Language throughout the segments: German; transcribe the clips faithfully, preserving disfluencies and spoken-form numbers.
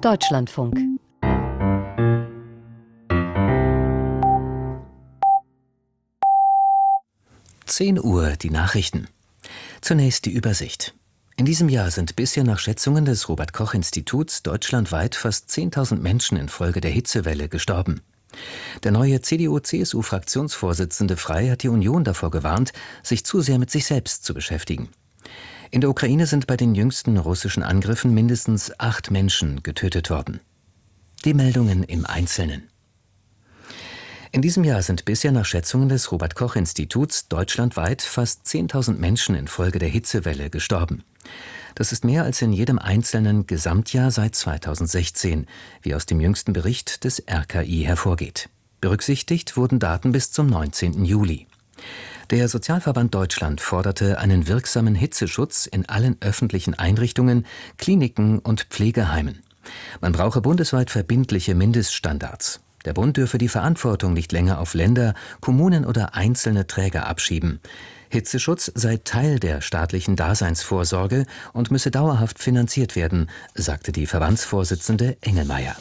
Deutschlandfunk. zehn Uhr, die Nachrichten. Zunächst die Übersicht. In diesem Jahr sind bisher nach Schätzungen des Robert-Koch-Instituts deutschlandweit fast zehntausend Menschen infolge der Hitzewelle gestorben. Der neue C D U-C S U-Fraktionsvorsitzende Frey hat die Union davor gewarnt, sich zu sehr mit sich selbst zu beschäftigen. In der Ukraine sind bei den jüngsten russischen Angriffen mindestens acht Menschen getötet worden. Die Meldungen im Einzelnen. In diesem Jahr sind bisher nach Schätzungen des Robert-Koch-Instituts deutschlandweit fast zehntausend Menschen infolge der Hitzewelle gestorben. Das ist mehr als in jedem einzelnen Gesamtjahr seit zweitausendsechzehn, wie aus dem jüngsten Bericht des R K I hervorgeht. Berücksichtigt wurden Daten bis zum neunzehnten Juli. Der Sozialverband Deutschland forderte einen wirksamen Hitzeschutz in allen öffentlichen Einrichtungen, Kliniken und Pflegeheimen. Man brauche bundesweit verbindliche Mindeststandards. Der Bund dürfe die Verantwortung nicht länger auf Länder, Kommunen oder einzelne Träger abschieben. Hitzeschutz sei Teil der staatlichen Daseinsvorsorge und müsse dauerhaft finanziert werden, sagte die Verbandsvorsitzende Engelmeier.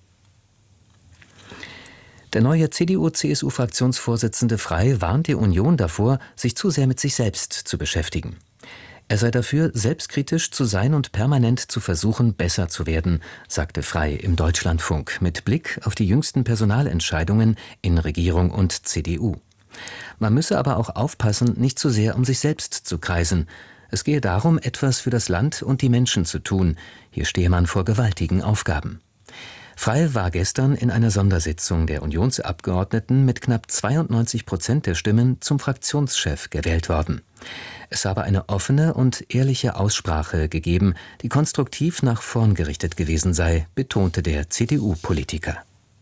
Der neue C D U-C S U-Fraktionsvorsitzende Frey warnt die Union davor, sich zu sehr mit sich selbst zu beschäftigen. Er sei dafür, selbstkritisch zu sein und permanent zu versuchen, besser zu werden, sagte Frey im Deutschlandfunk mit Blick auf die jüngsten Personalentscheidungen in Regierung und C D U. Man müsse aber auch aufpassen, nicht zu sehr um sich selbst zu kreisen. Es gehe darum, etwas für das Land und die Menschen zu tun. Hier stehe man vor gewaltigen Aufgaben. Frey war gestern in einer Sondersitzung der Unionsabgeordneten mit knapp zweiundneunzig Prozent der Stimmen zum Fraktionschef gewählt worden. Es habe eine offene und ehrliche Aussprache gegeben, die konstruktiv nach vorn gerichtet gewesen sei, betonte der C D U-Politiker.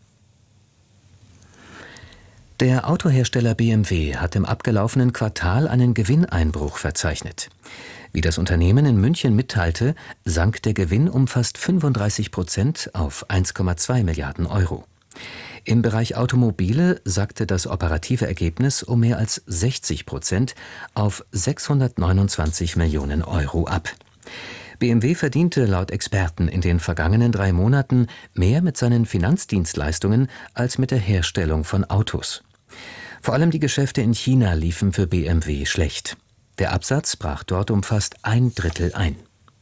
Der Autohersteller B M W hat im abgelaufenen Quartal einen Gewinneinbruch verzeichnet. Wie das Unternehmen in München mitteilte, sank der Gewinn um fast fünfunddreißig Prozent auf eins Komma zwei Milliarden Euro. Im Bereich Automobile sackte das operative Ergebnis um mehr als sechzig Prozent auf sechshundertneunundzwanzig Millionen Euro ab. B M W verdiente laut Experten in den vergangenen drei Monaten mehr mit seinen Finanzdienstleistungen als mit der Herstellung von Autos. Vor allem die Geschäfte in China liefen für B M W schlecht. Der Absatz brach dort um fast ein Drittel ein.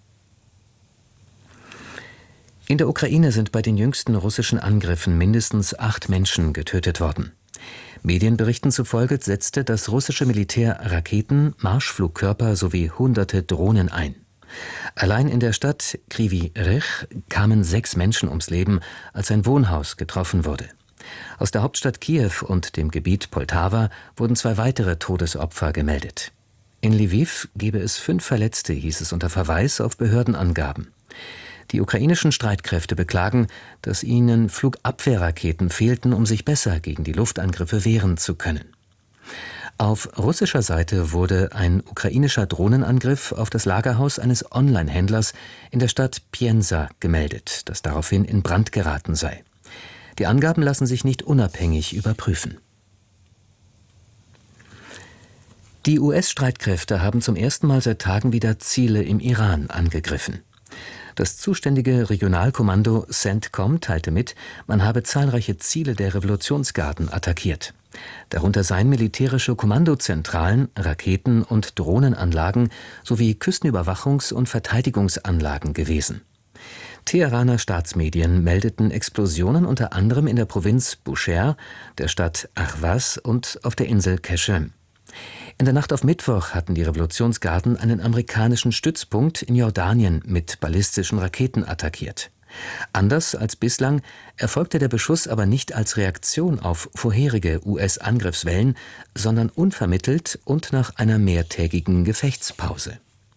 In der Ukraine sind bei den jüngsten russischen Angriffen mindestens acht Menschen getötet worden. Medienberichten zufolge setzte das russische Militär Raketen, Marschflugkörper sowie hunderte Drohnen ein. Allein in der Stadt Kryvyi Rih kamen sechs Menschen ums Leben, als ein Wohnhaus getroffen wurde. Aus der Hauptstadt Kiew und dem Gebiet Poltawa wurden zwei weitere Todesopfer gemeldet. In Lwiw gebe es fünf Verletzte, hieß es unter Verweis auf Behördenangaben. Die ukrainischen Streitkräfte beklagen, dass ihnen Flugabwehrraketen fehlten, um sich besser gegen die Luftangriffe wehren zu können. Auf russischer Seite wurde ein ukrainischer Drohnenangriff auf das Lagerhaus eines Online-Händlers in der Stadt Pienza gemeldet, das daraufhin in Brand geraten sei. Die Angaben lassen sich nicht unabhängig überprüfen. Die U S-Streitkräfte haben zum ersten Mal seit Tagen wieder Ziele im Iran angegriffen. Das zuständige Regionalkommando CENTCOM teilte mit, man habe zahlreiche Ziele der Revolutionsgarden attackiert. Darunter seien militärische Kommandozentralen, Raketen- und Drohnenanlagen sowie Küstenüberwachungs- und Verteidigungsanlagen gewesen. Teheraner Staatsmedien meldeten Explosionen unter anderem in der Provinz Bushehr, der Stadt Ahvaz und auf der Insel Qeshm. In der Nacht auf Mittwoch hatten die Revolutionsgarden einen amerikanischen Stützpunkt in Jordanien mit ballistischen Raketen attackiert. Anders als bislang erfolgte der Beschuss aber nicht als Reaktion auf vorherige U S-Angriffswellen, sondern unvermittelt und nach einer mehrtägigen Gefechtspause.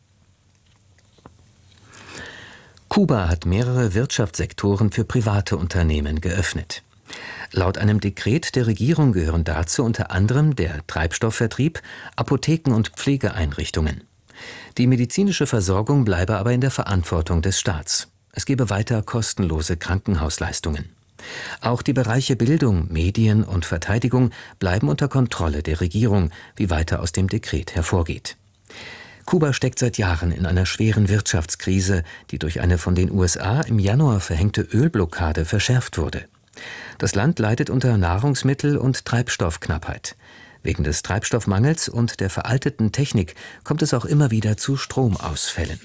Kuba hat mehrere Wirtschaftssektoren für private Unternehmen geöffnet. Laut einem Dekret der Regierung gehören dazu unter anderem der Treibstoffvertrieb, Apotheken und Pflegeeinrichtungen. Die medizinische Versorgung bleibe aber in der Verantwortung des Staats. Es gebe weiter kostenlose Krankenhausleistungen. Auch die Bereiche Bildung, Medien und Verteidigung bleiben unter Kontrolle der Regierung, wie weiter aus dem Dekret hervorgeht. Kuba steckt seit Jahren in einer schweren Wirtschaftskrise, die durch eine von den U S A im Januar verhängte Ölblockade verschärft wurde. Das Land leidet unter Nahrungsmittel- und Treibstoffknappheit. Wegen des Treibstoffmangels und der veralteten Technik kommt es auch immer wieder zu Stromausfällen.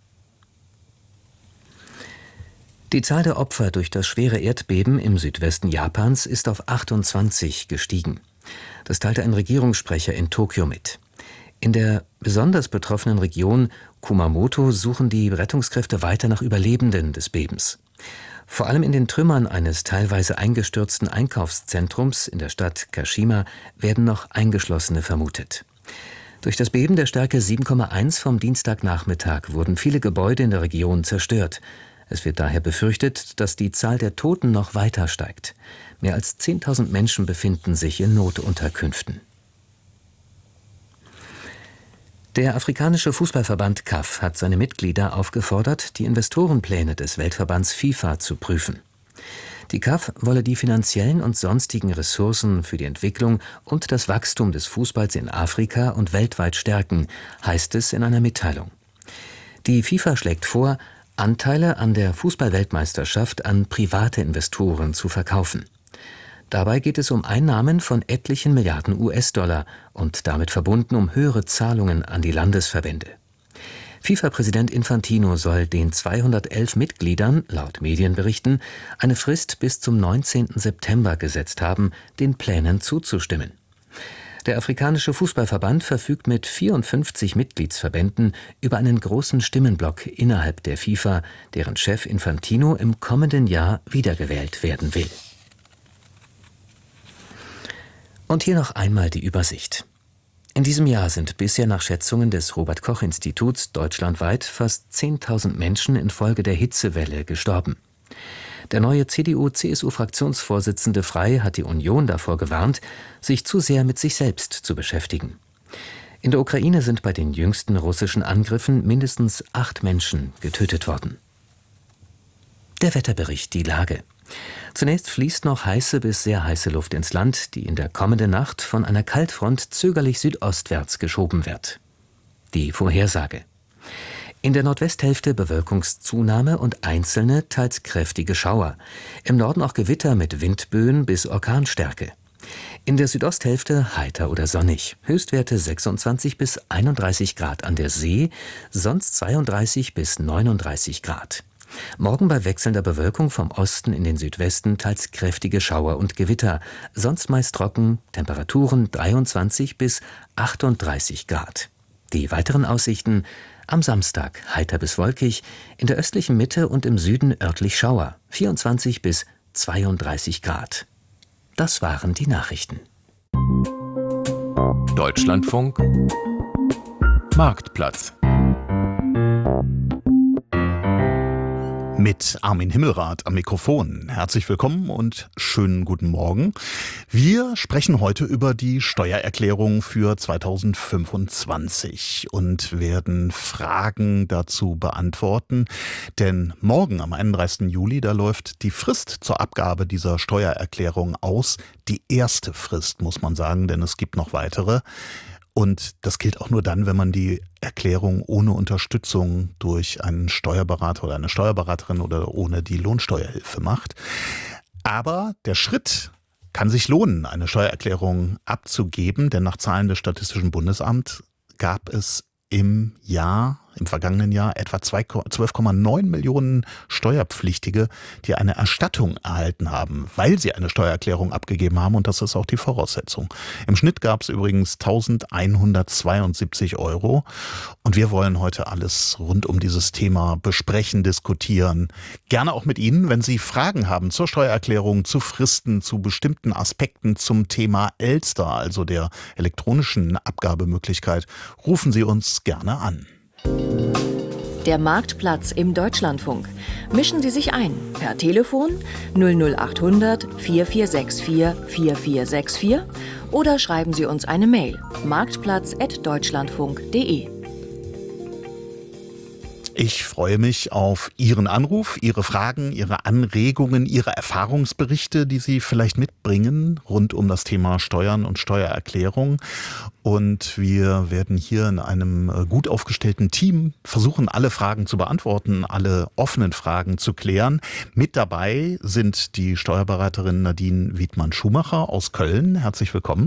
Die Zahl der Opfer durch das schwere Erdbeben im Südwesten Japans ist auf achtundzwanzig gestiegen. Das teilte ein Regierungssprecher in Tokio mit. In der besonders betroffenen Region Kumamoto suchen die Rettungskräfte weiter nach Überlebenden des Bebens. Vor allem in den Trümmern eines teilweise eingestürzten Einkaufszentrums in der Stadt Kashima werden noch Eingeschlossene vermutet. Durch das Beben der Stärke sieben Komma eins vom Dienstagnachmittag wurden viele Gebäude in der Region zerstört. Es wird daher befürchtet, dass die Zahl der Toten noch weiter steigt. Mehr als zehntausend Menschen befinden sich in Notunterkünften. Der afrikanische Fußballverband C A F hat seine Mitglieder aufgefordert, die Investorenpläne des Weltverbands FIFA zu prüfen. Die C A F wolle die finanziellen und sonstigen Ressourcen für die Entwicklung und das Wachstum des Fußballs in Afrika und weltweit stärken, heißt es in einer Mitteilung. Die FIFA schlägt vor, Anteile an der Fußball-Weltmeisterschaft an private Investoren zu verkaufen. Dabei geht es um Einnahmen von etlichen Milliarden U S-Dollar und damit verbunden um höhere Zahlungen an die Landesverbände. FIFA-Präsident Infantino soll den zweihundertelf Mitgliedern, laut Medienberichten, eine Frist bis zum neunzehnten September gesetzt haben, den Plänen zuzustimmen. Der afrikanische Fußballverband verfügt mit vierundfünfzig Mitgliedsverbänden über einen großen Stimmenblock innerhalb der FIFA, deren Chef Infantino im kommenden Jahr wiedergewählt werden will. Und hier noch einmal die Übersicht. In diesem Jahr sind bisher nach Schätzungen des Robert-Koch-Instituts deutschlandweit fast zehntausend Menschen infolge der Hitzewelle gestorben. Der neue C D U-C S U-Fraktionsvorsitzende Frey hat die Union davor gewarnt, sich zu sehr mit sich selbst zu beschäftigen. In der Ukraine sind bei den jüngsten russischen Angriffen mindestens acht Menschen getötet worden. Der Wetterbericht, die Lage. Zunächst fließt noch heiße bis sehr heiße Luft ins Land, die in der kommenden Nacht von einer Kaltfront zögerlich südostwärts geschoben wird. Die Vorhersage. In der Nordwesthälfte Bewölkungszunahme und einzelne, teils kräftige Schauer. Im Norden auch Gewitter mit Windböen bis Orkanstärke. In der Südosthälfte heiter oder sonnig. Höchstwerte sechsundzwanzig bis einunddreißig Grad an der See, sonst zweiunddreißig bis neununddreißig Grad. Morgen bei wechselnder Bewölkung vom Osten in den Südwesten teils kräftige Schauer und Gewitter, sonst meist trocken, Temperaturen dreiundzwanzig bis achtunddreißig Grad. Die weiteren Aussichten: am Samstag heiter bis wolkig, in der östlichen Mitte und im Süden örtlich Schauer, vierundzwanzig bis zweiunddreißig Grad. Das waren die Nachrichten. Deutschlandfunk Marktplatz mit Armin Himmelrath am Mikrofon. Herzlich willkommen und schönen guten Morgen. Wir sprechen heute über die Steuererklärung für zweitausendfünfundzwanzig und werden Fragen dazu beantworten. Denn morgen, am einunddreißigsten Juli, da läuft die Frist zur Abgabe dieser Steuererklärung aus. Die erste Frist, muss man sagen, denn es gibt noch weitere. Und das gilt auch nur dann, wenn man die Erklärung ohne Unterstützung durch einen Steuerberater oder eine Steuerberaterin oder ohne die Lohnsteuerhilfe macht. Aber der Schritt kann sich lohnen, eine Steuererklärung abzugeben, denn nach Zahlen des Statistischen Bundesamts gab es im Jahr, im vergangenen Jahr etwa zwölf Komma neun Millionen Steuerpflichtige, die eine Erstattung erhalten haben, weil sie eine Steuererklärung abgegeben haben, und das ist auch die Voraussetzung. Im Schnitt gab es übrigens eintausendeinhundertzweiundsiebzig Euro, und wir wollen heute alles rund um dieses Thema besprechen, diskutieren. Gerne auch mit Ihnen, wenn Sie Fragen haben zur Steuererklärung, zu Fristen, zu bestimmten Aspekten zum Thema Elster, also der elektronischen Abgabemöglichkeit, rufen Sie uns gerne an. Der Marktplatz im Deutschlandfunk. Mischen Sie sich ein per Telefon null null achthundert vier vier sechs vier vier vier sechs vier oder schreiben Sie uns eine Mail marktplatz at deutschlandfunk punkt de. Ich freue mich auf Ihren Anruf, Ihre Fragen, Ihre Anregungen, Ihre Erfahrungsberichte, die Sie vielleicht mitbringen rund um das Thema Steuern und Steuererklärung. Und wir werden hier in einem gut aufgestellten Team versuchen, alle Fragen zu beantworten, alle offenen Fragen zu klären. Mit dabei sind die Steuerberaterin Nadine Wiedmann-Schumacher aus Köln. Herzlich willkommen.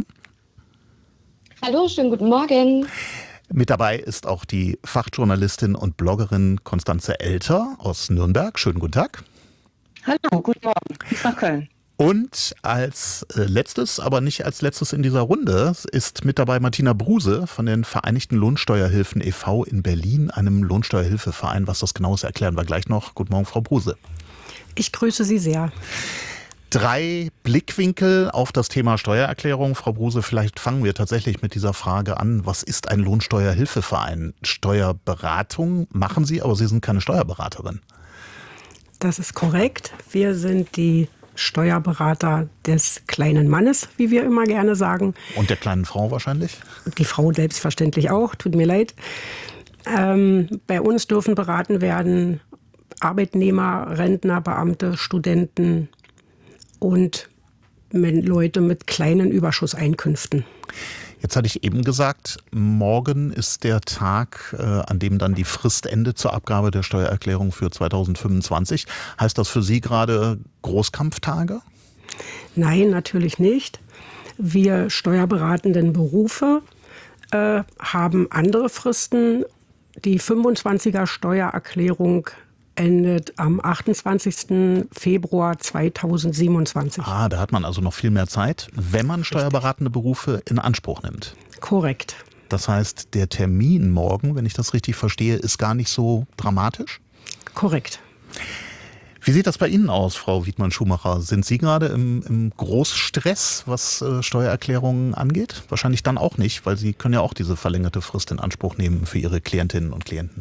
Hallo, schönen guten Morgen. Mit dabei ist auch die Fachjournalistin und Bloggerin Constanze Elter aus Nürnberg. Schönen guten Tag. Hallo, guten Morgen. Bis nach Köln. Und als letztes, aber nicht als letztes in dieser Runde, ist mit dabei Martina Bruse von den Vereinigten Lohnsteuerhilfen e V in Berlin, einem Lohnsteuerhilfeverein. Was das genau ist, erklären wir gleich noch. Guten Morgen, Frau Bruse. Ich grüße Sie sehr. Drei Blickwinkel auf das Thema Steuererklärung. Frau Bruse, vielleicht fangen wir tatsächlich mit dieser Frage an. Was ist ein Lohnsteuerhilfeverein? Steuerberatung machen Sie, aber Sie sind keine Steuerberaterin. Das ist korrekt. Wir sind die Steuerberater des kleinen Mannes, wie wir immer gerne sagen. Und der kleinen Frau wahrscheinlich? Die Frau selbstverständlich auch, tut mir leid. Ähm, bei uns dürfen beraten werden Arbeitnehmer, Rentner, Beamte, Studenten und Leute mit kleinen Überschusseinkünften. Jetzt hatte ich eben gesagt, morgen ist der Tag, äh, an dem dann die Frist endet zur Abgabe der Steuererklärung für zweitausendfünfundzwanzig. Heißt das für Sie gerade Großkampftage? Nein, natürlich nicht. Wir steuerberatenden Berufe äh, haben andere Fristen. Die fünfundzwanziger Steuererklärung endet am achtundzwanzigsten Februar zweitausendsiebenundzwanzig. Ah, da hat man also noch viel mehr Zeit, wenn man steuerberatende Berufe in Anspruch nimmt. Korrekt. Das heißt, der Termin morgen, wenn ich das richtig verstehe, ist gar nicht so dramatisch? Korrekt. Wie sieht das bei Ihnen aus, Frau Wiedmann-Schumacher? Sind Sie gerade im, im Großstress, was äh, Steuererklärungen angeht? Wahrscheinlich dann auch nicht, weil Sie können ja auch diese verlängerte Frist in Anspruch nehmen für Ihre Klientinnen und Klienten.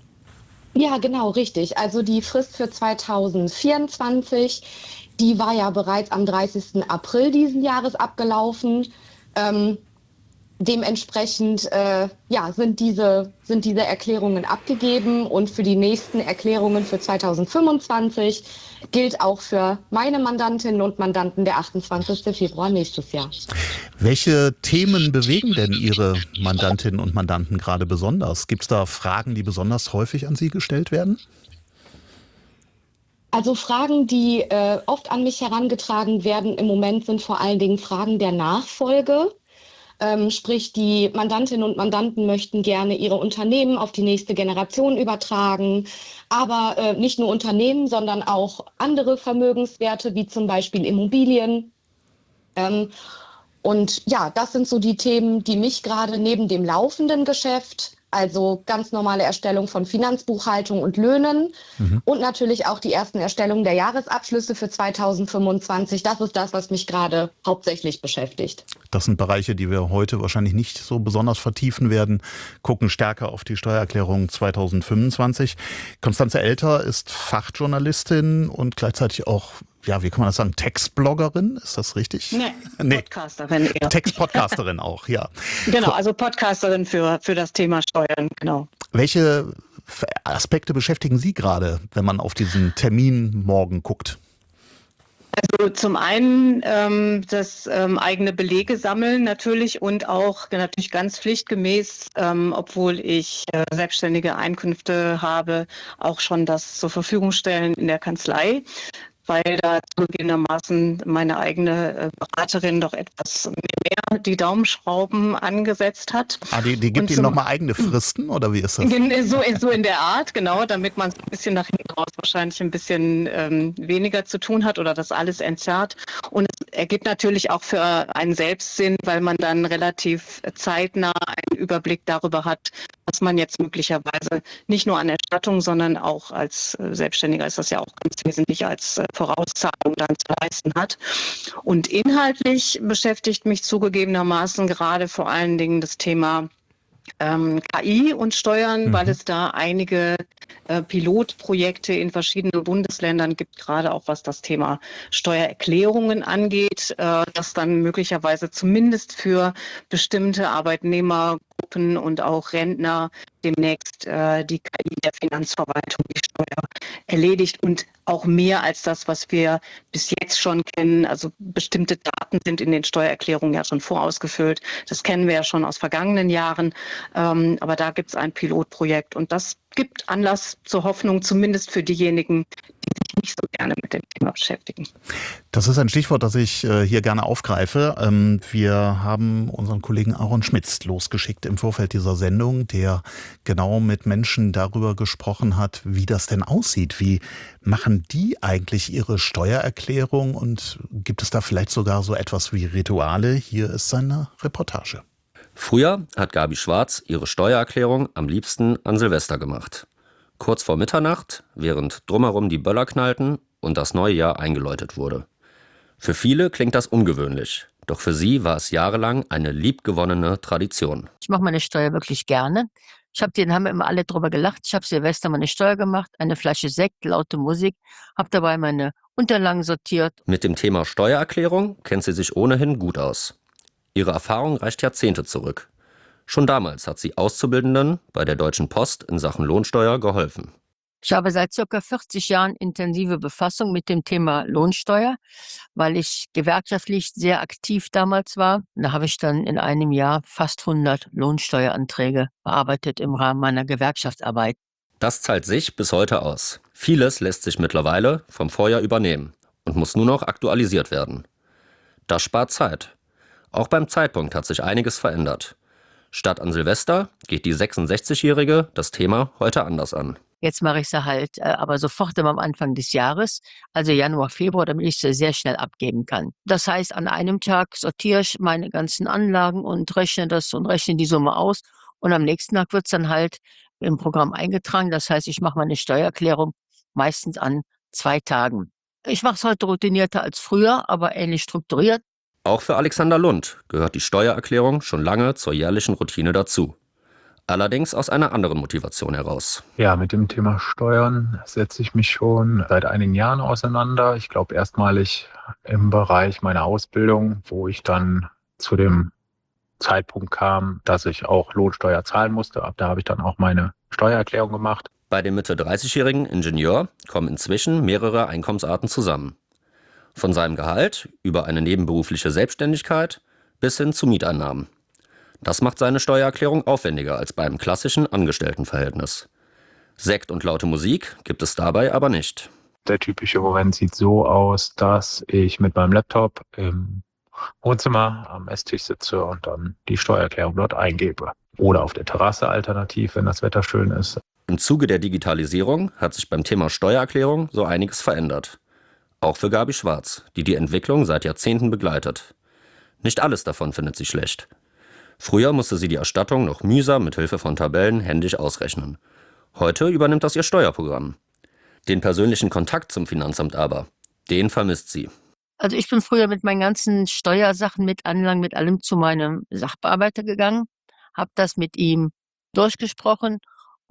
Ja, genau, richtig. Also die Frist für zweitausendvierundzwanzig, die war ja bereits am dreißigsten April diesen Jahres abgelaufen. Ähm, dementsprechend äh, ja, sind diese, sind diese Erklärungen abgegeben und für die nächsten Erklärungen für zweitausendfünfundzwanzig gilt auch für meine Mandantinnen und Mandanten der achtundzwanzigsten Februar nächstes Jahr. Welche Themen bewegen denn Ihre Mandantinnen und Mandanten gerade besonders? Gibt es da Fragen, die besonders häufig an Sie gestellt werden? Also Fragen, die äh, oft an mich herangetragen werden im Moment, sind vor allen Dingen Fragen der Nachfolge. Ähm, sprich, die Mandantinnen und Mandanten möchten gerne ihre Unternehmen auf die nächste Generation übertragen, aber äh, nicht nur Unternehmen, sondern auch andere Vermögenswerte, wie zum Beispiel Immobilien. Ähm, und ja, das sind so die Themen, die mich gerade neben dem laufenden Geschäft, also ganz normale Erstellung von Finanzbuchhaltung und Löhnen mhm. und natürlich auch die ersten Erstellungen der Jahresabschlüsse für zweitausendfünfundzwanzig. Das ist das, was mich gerade hauptsächlich beschäftigt. Das sind Bereiche, die wir heute wahrscheinlich nicht so besonders vertiefen werden, gucken stärker auf die Steuererklärung zweitausendfünfundzwanzig. Constanze Elter ist Fachjournalistin und gleichzeitig auch, ja, wie kann man das sagen, Textbloggerin, ist das richtig? Nee, nee. Podcasterin eher. Textpodcasterin auch, ja. Genau, also Podcasterin für, für das Thema Steuern, genau. Welche Aspekte beschäftigen Sie gerade, wenn man auf diesen Termin morgen guckt? Also zum einen ähm, das ähm, eigene Belege sammeln natürlich und auch natürlich ganz pflichtgemäß, ähm, obwohl ich äh, selbstständige Einkünfte habe, auch schon das zur Verfügung stellen in der Kanzlei, weil da zugegebenermaßen meine eigene Beraterin doch etwas mehr die Daumenschrauben angesetzt hat. Ah, die, die gibt Ihnen nochmal eigene Fristen, oder wie ist das? So, so in der Art, genau, damit man so ein bisschen nach hinten raus wahrscheinlich ein bisschen ähm, weniger zu tun hat oder das alles entzerrt. Und es ergibt natürlich auch für einen selbst Sinn, weil man dann relativ zeitnah einen Überblick darüber hat, was man jetzt möglicherweise nicht nur an Erstattung, sondern auch als äh, Selbstständiger ist das ja auch ganz wesentlich als äh, Vorauszahlung dann zu leisten hat. Und inhaltlich beschäftigt mich zugegebenermaßen gerade vor allen Dingen das Thema ähm, K I und Steuern, Mhm. weil es da einige äh, Pilotprojekte in verschiedenen Bundesländern gibt, gerade auch was das Thema Steuererklärungen angeht, äh, dass dann möglicherweise zumindest für bestimmte Arbeitnehmergruppen und auch Rentner demnächst äh, die K I der Finanzverwaltung die Steuer erledigt und auch mehr als das, was wir bis jetzt schon kennen. Also bestimmte Daten sind in den Steuererklärungen ja schon vorausgefüllt. Das kennen wir ja schon aus vergangenen Jahren. Ähm, aber da gibt es ein Pilotprojekt und das gibt Anlass zur Hoffnung, zumindest für diejenigen, die sich nicht so gerne mit dem Thema beschäftigen. Das ist ein Stichwort, das ich äh, hier gerne aufgreife. Ähm, wir haben unseren Kollegen Aaron Schmitz losgeschickt im Vorfeld dieser Sendung, der genau mit Menschen darüber gesprochen hat, wie das denn aussieht. Wie machen die eigentlich ihre Steuererklärung und gibt es da vielleicht sogar so etwas wie Rituale? Hier ist seine Reportage. Früher hat Gabi Schwarz ihre Steuererklärung am liebsten an Silvester gemacht. Kurz vor Mitternacht, während drumherum die Böller knallten und das neue Jahr eingeläutet wurde. Für viele klingt das ungewöhnlich, doch für sie war es jahrelang eine liebgewonnene Tradition. Ich mache meine Steuer wirklich gerne. Ich habe den haben immer alle drüber gelacht. Ich habe Silvester meine Steuer gemacht, eine Flasche Sekt, laute Musik, habe dabei meine Unterlagen sortiert. Mit dem Thema Steuererklärung kennt sie sich ohnehin gut aus. Ihre Erfahrung reicht Jahrzehnte zurück. Schon damals hat sie Auszubildenden bei der Deutschen Post in Sachen Lohnsteuer geholfen. Ich habe seit ca. vierzig Jahren intensive Befassung mit dem Thema Lohnsteuer, weil ich gewerkschaftlich sehr aktiv damals war. Da habe ich dann in einem Jahr fast hundert Lohnsteueranträge bearbeitet im Rahmen meiner Gewerkschaftsarbeit. Das zahlt sich bis heute aus. Vieles lässt sich mittlerweile vom Vorjahr übernehmen und muss nur noch aktualisiert werden. Das spart Zeit. Auch beim Zeitpunkt hat sich einiges verändert. Statt an Silvester geht die sechsundsechzigjährige das Thema heute anders an. Jetzt mache ich sie halt äh, aber sofort immer am Anfang des Jahres, also Januar, Februar, damit ich sie sehr schnell abgeben kann. Das heißt, an einem Tag sortiere ich meine ganzen Anlagen und rechne das und rechne die Summe aus. Und am nächsten Tag wird es dann halt im Programm eingetragen. Das heißt, ich mache meine Steuererklärung meistens an zwei Tagen. Ich mache es heute routinierter als früher, aber ähnlich strukturiert. Auch für Alexander Lund gehört die Steuererklärung schon lange zur jährlichen Routine dazu. Allerdings aus einer anderen Motivation heraus. Ja, mit dem Thema Steuern setze ich mich schon seit einigen Jahren auseinander. Ich glaube erstmalig im Bereich meiner Ausbildung, wo ich dann zu dem Zeitpunkt kam, dass ich auch Lohnsteuer zahlen musste. Ab da habe ich dann auch meine Steuererklärung gemacht. Bei dem Mitte dreißigjährigen Ingenieur kommen inzwischen mehrere Einkommensarten zusammen. Von seinem Gehalt über eine nebenberufliche Selbstständigkeit bis hin zu Mieteinnahmen. Das macht seine Steuererklärung aufwendiger als beim klassischen Angestelltenverhältnis. Sekt und laute Musik gibt es dabei aber nicht. Der typische Moment sieht so aus, dass ich mit meinem Laptop im Wohnzimmer am Esstisch sitze und dann die Steuererklärung dort eingebe. Oder auf der Terrasse alternativ, wenn das Wetter schön ist. Im Zuge der Digitalisierung hat sich beim Thema Steuererklärung so einiges verändert. Auch für Gabi Schwarz, die die Entwicklung seit Jahrzehnten begleitet. Nicht alles davon findet sie schlecht. Früher musste sie die Erstattung noch mühsam mit Hilfe von Tabellen händisch ausrechnen. Heute übernimmt das ihr Steuerprogramm. Den persönlichen Kontakt zum Finanzamt aber, den vermisst sie. Also ich bin früher mit meinen ganzen Steuersachen, mit Anlagen, mit allem zu meinem Sachbearbeiter gegangen, habe das mit ihm durchgesprochen